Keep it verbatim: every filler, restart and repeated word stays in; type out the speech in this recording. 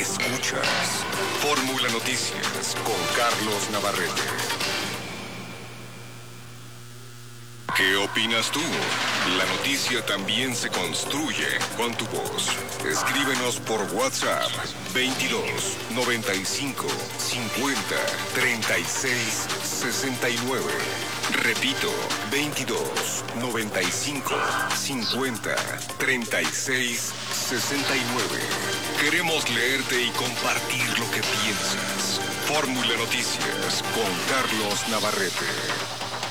Escuchas Fórmula Noticias con Carlos Navarrete. ¿Qué opinas tú? La noticia también se construye con tu voz. Escríbenos por WhatsApp veintidós, noventa y cinco, cincuenta, treinta y seis, sesenta y nueve. Repito, veintidós, noventa y cinco, cincuenta, treinta y seis, sesenta y nueve. Queremos leerte y compartir lo que piensas. Fórmula Noticias con Carlos Navarrete.